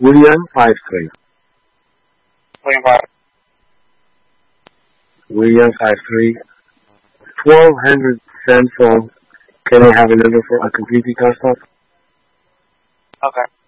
William 53. William 5. William 53. 1200 cents phone. Can I have a number for a completely car stop? Okay.